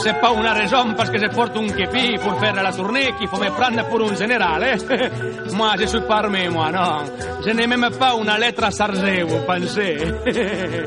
c'est pas una raison parce que je porte un képi pour faire la tournée qu'il faut me prendre pour un général, Moi, je suis pas armé, moi, non. Je n'ai même pas une lettre à charger, vous pensez?